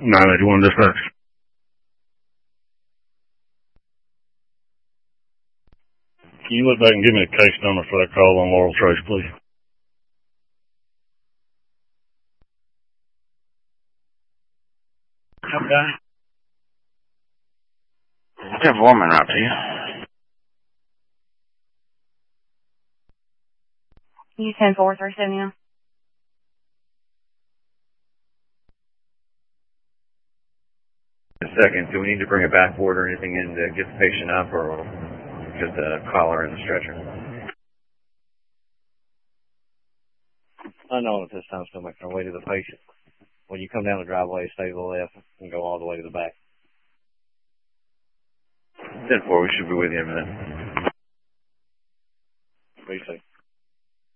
981 dispatch. Can you look back and give me a case number for that call on Laurel Trace, please? Okay. We have Warman up to you. You 10-4 A second, do we need to bring a backboard or anything in to get the patient up, or just a collar and a stretcher? Unknown at this time, still making our way to the patient. When you come down the driveway, stay to the left and go all the way to the back. 10-4, we should be with you in a minute. Be safe.